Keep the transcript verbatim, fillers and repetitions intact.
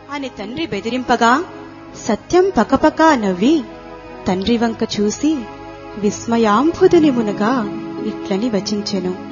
అని తండ్రి బెదిరింపగా సత్యం పకపకా నవ్వి తండ్రి వంక చూసి విస్మయాంబుధుని మునగా ఇట్లని వచించెను.